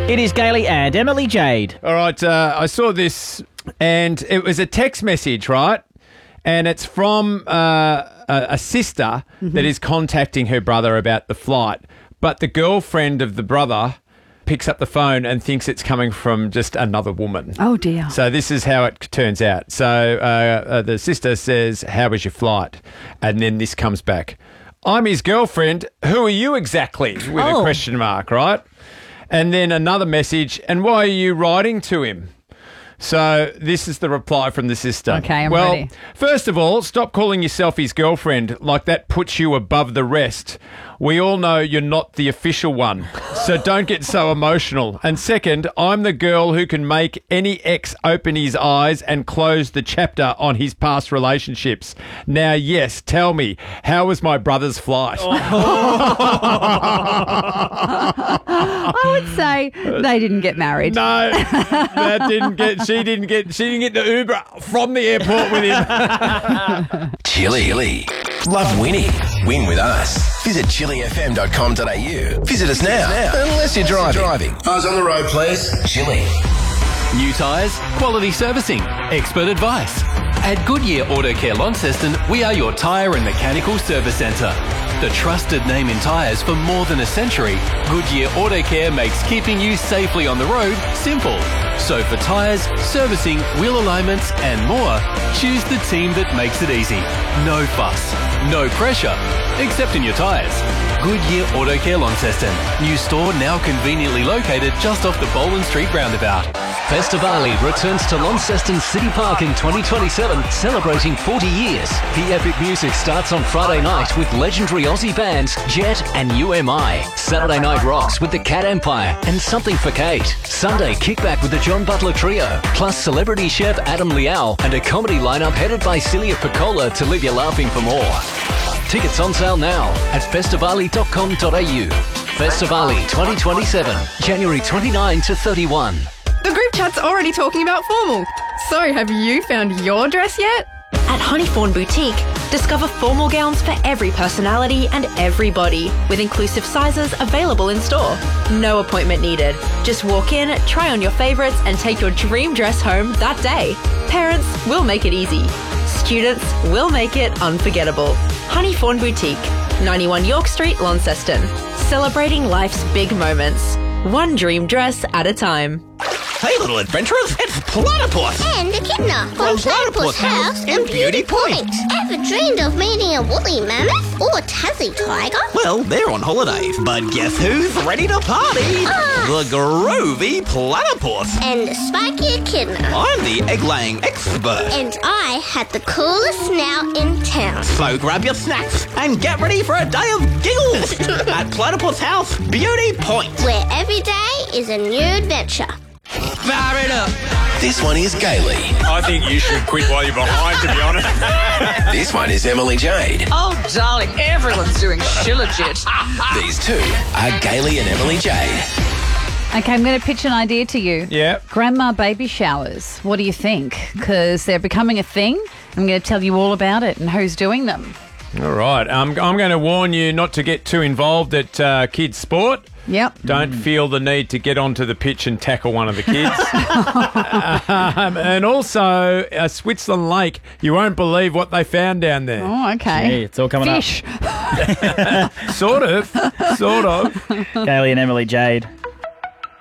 It is Gailey and Emily Jade. All right, I saw this and it was a text message, right? And it's from a sister that is contacting her brother about the flight. But the girlfriend of the brother picks up the phone and thinks it's coming from just another woman. Oh, dear. So this is how it turns out. So the sister says, "How was your flight?" And then this comes back. "I'm his girlfriend. Who are you exactly?" With a question mark, right? And then another message, "And why are you writing to him?" So this is the reply from the sister. Okay, I'm ready. First of all, stop calling yourself his girlfriend. Like that puts you above the rest. We all know you're not the official one, so don't get so emotional. And second, I'm the girl who can make any ex open his eyes and close the chapter on his past relationships. Now, yes, tell me, how was my brother's flight? I would say they didn't get married. No, she didn't get the Uber from the airport with him. Chili. Love winning. Win with us. Visit chilifm.com.au. Visit us now. Unless you're driving. Eyes on the road, please. Chili. New tyres, quality servicing, expert advice. At Goodyear Auto Care Launceston, we are your tyre and mechanical service centre. The trusted name in tyres for more than a century, Goodyear Auto Care makes keeping you safely on the road simple. So for tyres, servicing, wheel alignments and more, choose the team that makes it easy. No fuss, no pressure, except in your tyres. Goodyear Auto Care Launceston. New store now conveniently located just off the Boland Street roundabout. Festivali returns to Launceston City Park in 2027, celebrating 40 years. The epic music starts on Friday night with legendary Aussie bands Jet and UMI. Saturday night rocks with the Cat Empire and Something for Kate. Sunday kickback with the John Butler Trio, plus celebrity chef Adam Liao and a comedy lineup headed by Celia Piccola to leave you laughing for more. Tickets on sale now at festivali.com.au. Festivali 2027, January 29 to 31. The group chat's already talking about formal. So, have you found your dress yet? At Honeyfawn Boutique, discover formal gowns for every personality and every body, with inclusive sizes available in store. No appointment needed. Just walk in, try on your favourites, and take your dream dress home that day. Parents will make it easy. Students will make it unforgettable. Honeyfawn Boutique, 91 York Street, Launceston. Celebrating life's big moments. One dream dress at a time. Hey, little adventurers, it's Platypus! And Echidna from Platypus House in Beauty Point. Ever dreamed of meeting a woolly mammoth or Tassie tiger? Well, they're on holidays, but guess who's ready to party? The groovy Platypus. And the spiky Echidna. I'm the egg-laying expert. And I had the coolest snout in town. So grab your snacks and get ready for a day of giggles at Platypus House, Beauty Point. Where every day is a new adventure. Fire it up. This one is Gailey. I think you should quit while you're behind, to be honest. This one is Emily Jade. Oh, darling, everyone's doing shilajit. These two are Gailey and Emily Jade. Okay, I'm going to pitch an idea to you. Yeah. Grandma baby showers. What do you think? Because they're becoming a thing. I'm going to tell you all about it and who's doing them. All right. I'm going to warn you not to get too involved at kids' sport. Yep. Don't feel the need to get onto the pitch and tackle one of the kids. And also, Switzerland Lake, you won't believe what they found down there. Oh, okay. Gee, it's all coming Fish. up. Sort of. Gailey and Emily Jade.